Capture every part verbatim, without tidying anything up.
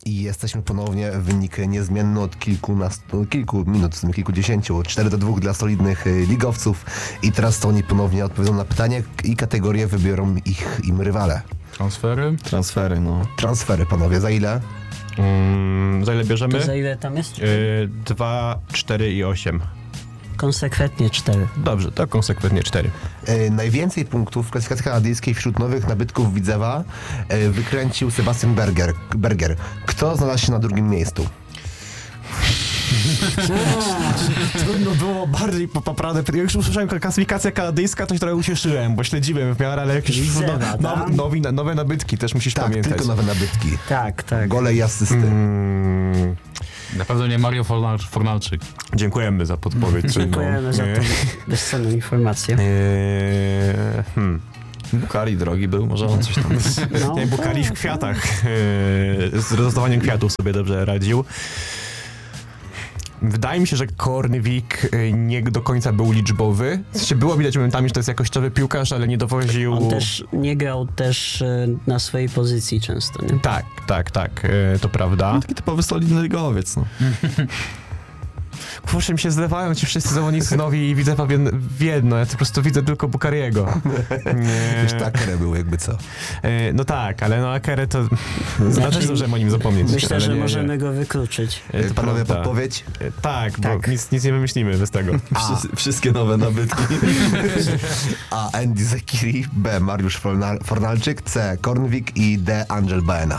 I jesteśmy ponownie, wynik niezmienny od kilkunastu, kilku minut, w sumie kilkudziesięciu, cztery do dwóch dla solidnych y, ligowców i teraz to oni ponownie odpowiedzą na pytanie i kategorię wybiorą ich im rywale. Transfery? Transfery, no. Transfery, panowie, za ile? Mm, za ile bierzemy? To za ile tam jest? Yy, dwa, cztery i osiem. Konsekwentnie cztery. Dobrze, to konsekwentnie cztery. E, najwięcej punktów w klasyfikacji kanadyjskiej wśród nowych nabytków Widzewa e, wykręcił Sebastian Berger. Berger. Kto znalazł się na drugim miejscu? Trudno było bardziej poprawne. Jak już usłyszałem klasyfikacja kanadyjska, to się trochę ucieszyłem, bo śledziłem w miarę, ale jakieś Widzewa, no, tak? nowi, nowe nabytki też musisz Tak, pamiętać. tylko nowe nabytki. Tak, tak. Gole i asysty. Mm, Na pewno nie Mario Fornal- Fornalczyk. dziękujemy za podpowiedź. Dziękujemy za Nie. tą bezcenną informację. Eee, hmm. Bukari drogi był, może on coś tam... No, Nie, Bukari w kwiatach. Eee, z rozdawaniem kwiatów sobie dobrze radził. Wydaje mi się, że Kornwik nie do końca był liczbowy. W sensie było widać momentami, że to jest jakościowy piłkarz, ale nie dowoził... on też nie grał też e, na swojej pozycji często, nie? Tak, tak, tak, e, to prawda. No, taki typowy solidny ligowiec, no. Kurczę, mi się zlewają ci wszyscy zawodnicy nowi i widzę w jedno. Ja po prostu widzę tylko Bukariego. Nie. Już Takere był jakby co. E, no tak, ale no Akere to... Znaczy, że możemy o nim zapomnieć. Myślę, ale że nie, możemy nie. go wykluczyć. E, to Panowie, prawda. podpowiedź? E, tak, Tak. bo nic, nic nie wymyślimy bez tego. Wszyscy, wszystkie nowe nabytki. A. Andy Zakiri, B. Mariusz Fornal- Fornalczyk, C. Kornwik i D. Angel Baena.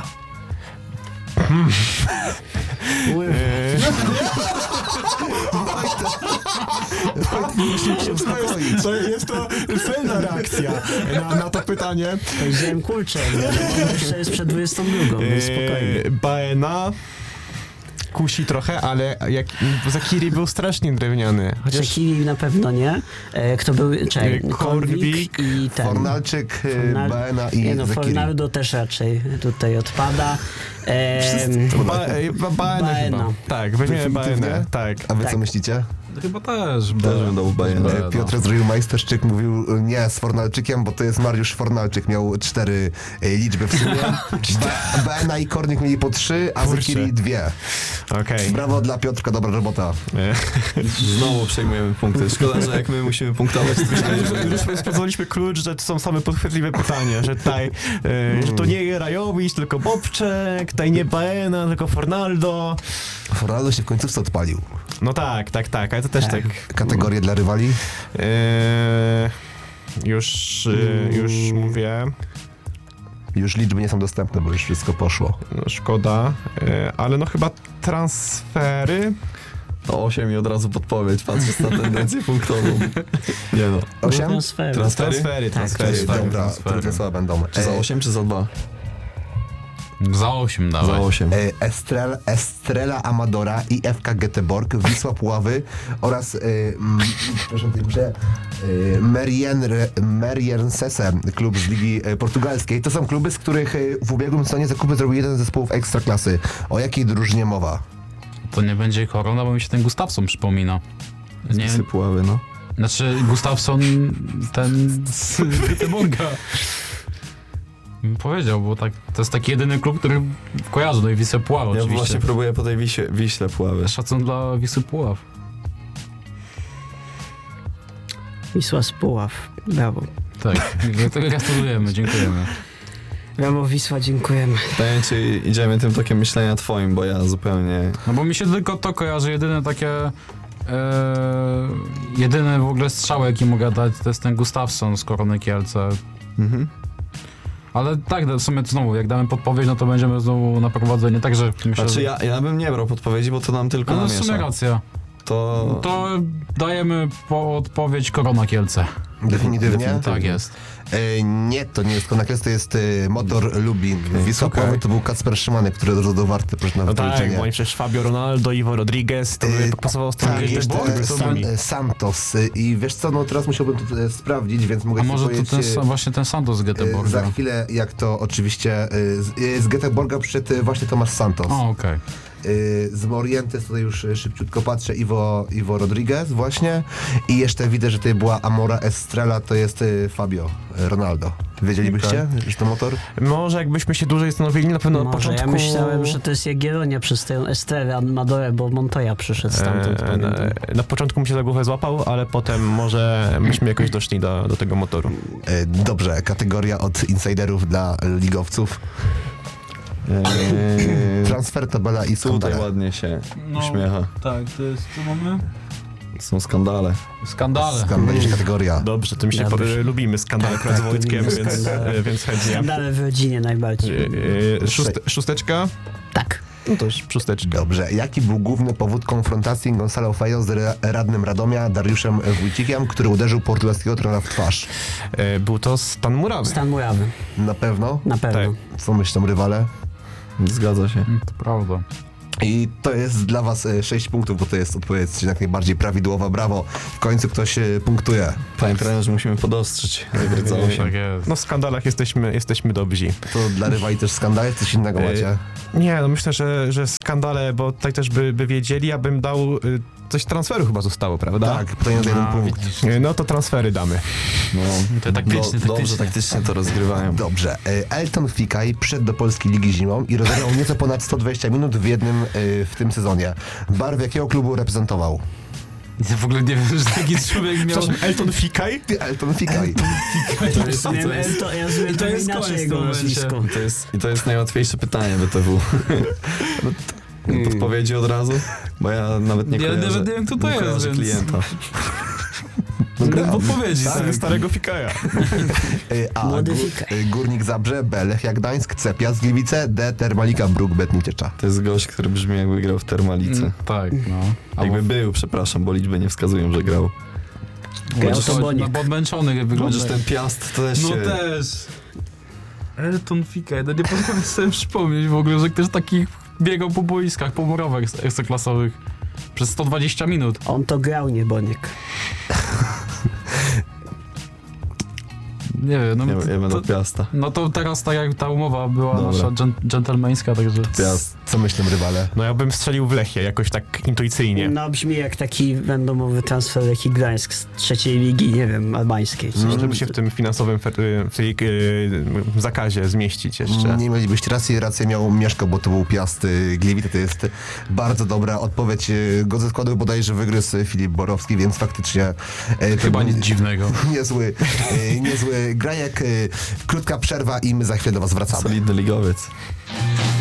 Musimy się uspokoić. To jest to celna reakcja na, na to pytanie. Wziąłem kurczę, no, jeszcze jest przed dwudziestą drugą, no spokojnie. E, Baena kusi trochę, ale jak Zakiri był strasznie drewniany. Chociaż Shaqiri na pewno nie. E, Kto był? Czekaj, E, Kornwik Kornwik, i ten. Fornalczyk, y, Fornal- Baena i Nie no, Zakiri. Fornaldo też raczej tutaj odpada. E, Ba, e, ba, Baena Baena. chyba. Tak, weźmiemy Definitywnie? Baenę. Tak. A wy Tak. co myślicie? Chyba też. Też bym dał Bayena. E, Piotr Zdroju-Majsterczyk mówił nie z Fornalczykiem, bo to jest Mariusz Fornalczyk. Miał cztery e, liczby w sumie. Ba- Baena i Kornik mieli po trzy, a Kurczę. Zakiri dwie. Okej. Brawo dla Piotrka, dobra robota. E, Znowu przejmujemy punkty. Szkoda, że jak my musimy punktować, to Już, już sobie sprawdzaliśmy klucz, że to są same podchwytliwe pytania, że tutaj, e, że to nie Rajowicz, tylko Bobczek, tutaj nie Baena, tylko Fornaldo. Fornaldo się w końcówce odpalił. No tak, tak, tak, ale to też tak. Kategorie dla rywali? E, już, e, już mówię, Już liczby nie są dostępne, bo już wszystko poszło. no szkoda, e, ale no chyba transfery. to osiem i od razu podpowiedź, patrząc na tendencję punktową. Nie no. Osiem? Transfery. Transfery? Transfery, Tak, transfery. transfery. tak. Dobra, transfery. trudne słowa będą. Czy za E, osiem, czy za dwa? Za osiem Za dawaj. osiem. E, Estrel, Estrela Amadora i F K Göteborg, Wisła Puławy oraz e, m, przepraszam, tutaj muszę, e, Merien- Meriersese, klub z Ligi e, Portugalskiej. To są kluby, z których e, w ubiegłym sezonie zakupy zrobił jeden z zespołów Ekstraklasy. O jakiej drużynie mowa? To nie będzie Korona, bo mi się ten Gustafsson przypomina. Nie, Wisły Puławy, no. znaczy Gustafsson ten z Göteborga. Bym powiedział, bo tak, to jest taki jedyny klub, który kojarzy, no i Wisłę Puław Ja oczywiście. właśnie próbuję po tej Wisie, Wiśle Puławy. Szacun dla Wisły Puław. Wisła z Puław. Brawo. Tak, dlatego gratulujemy, dziękujemy. Brawo Wisła, dziękujemy. Pytanie, czy idziemy tym tokiem myślenia twoim, bo ja zupełnie... No bo mi się tylko to kojarzy, jedyne takie... E, jedyny w ogóle strzał, jaki mogę dać, to jest ten Gustafsson z Korony Kielce. Mhm. Ale tak, w sumie znowu, jak damy podpowiedź, no to będziemy znowu na prowadzeniu, także myślę, Znaczy że... ja, ja bym nie brał podpowiedzi, bo to nam tylko No w sumie namiesza. racja. To... To dajemy po odpowiedź Korona Kielce. Definitywnie? Tak jest. E, nie, to nie jest Konakres, to jest e, Motor Lubin. Wisła okej. Puławy to był Kacper Szymanek, który dodał warty, proszę na No tak, wyliczenie. bo oni przecież Fabio Ronaldo, Iwo Rodriguez, to by E, pasowało z tym tak, jeszcze Göteborg, San, San, e, Santos. E, I wiesz co, no teraz musiałbym to e, sprawdzić, więc mogę A ci może to powiedzieć, ten, e, sa- właśnie ten Santos z e, Göteborga. za chwilę, jak to oczywiście e, z, e, z Göteborga przyszedł e, właśnie Tomasz Santos. O, okej. Y, z Morientes tutaj już y, szybciutko patrzę, Iwo, Iwo Rodriguez właśnie i jeszcze widzę, że tutaj była Amora Estrela, to jest y, Fabio Ronaldo. Wiedzielibyście, że to motor? Może jakbyśmy się dłużej zastanowili, na pewno na Może początku... ja myślałem, że to jest Jagiellonia przez tę Estrelę Amadorę, bo Montoya przyszedł stamtąd. E, na, na początku mi się za głowę złapał, ale potem może myśmy jakoś doszli do, do tego motoru. E, Dobrze, kategoria od insiderów dla ligowców. Eee, Transfer, tabela i tutaj skandale. ładnie się No. uśmiecha. Tak, to jest, co mamy? Są skandale. Skandale. Skandaliczna kategoria. Dobrze, to mi się Dobrze. po, lubimy skandale Tak, tak, z tak, Wojtkiem, lubimy więc, skandale. e, więc chętnie. Skandale w rodzinie najbardziej. E, e, szóste, szósteczka? Tak. No to już szósteczka. Dobrze, jaki był główny powód konfrontacji Gonzalo Fejo z ra- radnym Radomia Dariuszem Wójcikiem, który uderzył portugalskiego trenera w twarz? E, był to Stan Murawy. Stan Murawy, Na pewno? na pewno. Co myślą rywale? Zgadza się. Mm, To prawda. I to jest dla was sześć punktów, bo to jest odpowiedź jak najbardziej prawidłowa. Brawo. W końcu ktoś e, punktuje. Panie trenerze, musimy podostrzyć. Wygrycało się. Tak jest. No w skandalach jesteśmy, jesteśmy dobrzy. To dla rywali też skandal, coś innego E, macie? Nie, no myślę, że, że skandale, bo tutaj też by, by wiedzieli, ja bym dał... Y, coś transferu chyba zostało, prawda? Tak, pytanie za jeden A, punkt. widzisz. Y, No to transfery damy. No, To taktycznie, do, dobrze taktycznie. taktycznie to rozgrywają. Dobrze. E, Elton Fikaj przyszedł do Polskiej Ligi zimą i rozegrał nieco ponad sto dwadzieścia minut w jednym e, w tym sezonie. Barwy jakiego klubu reprezentował? Ja w ogóle nie wiem, że taki człowiek miał... Przepraszam, Elton Fikaj? Elton Fikaj. To jest, Miałem to jest, Elton, ja zrobiłem I to jest inaczej koniec w jego tym momencie. nazwisko. to jest, I to jest najłatwiejsze pytanie B T W. Podpowiedzi od razu? Bo ja nawet nie Ja kojarzę, nawet nie wiem, kto to nie jest, kojarzę więc- klienta. No, odpowiedzi. Tak, Tak. starego Fikaja. E, A. Młody Gó- Fikaj. e, Górnik Zabrze, B. Lechia Gdańsk, C. Piast Gliwice, D. Termalika Bruk Betniczecza. To jest gość, który brzmi jakby grał w Termalice. Mm, Tak, no. Jakby był, przepraszam, bo liczby nie wskazują, że grał. Grał Chociaż to Boniek. no, odmęczony wygląda. Chociaż ten Piast to też No się... też. Elton Fikaj, no nie potrafię sobie przypomnieć w ogóle, że ktoś taki biegał po boiskach, po murowach ekstraklasowych przez sto dwadzieścia minut. On to grał, nie Boniek. Nie wiem, no, Ja, ja będę to, Piasta. no to teraz tak jak ta umowa była Dobra. nasza dżen- dżentelmeńska, także... Piast. Co myślą rywale? No ja bym strzelił w Lechię, jakoś tak intuicyjnie. No brzmi jak taki randomowy transfer Lechii Gdańsk z trzeciej ligi, nie wiem, albańskiej. Coś. Żeby się w tym finansowym, fer- y, w tej y, zakazie zmieścić jeszcze. Nie mielibyście racji, rację miał Mieszko, bo to był Piast y, Gliwice. To jest bardzo dobra odpowiedź. Y, Go ze składu bodajże wygryzł Filip Borowski, więc faktycznie y, to Chyba był nic dziwnego. niezły, y, niezły grajek. Y, Krótka przerwa i my za chwilę do was wracamy. Solidny ligowiec.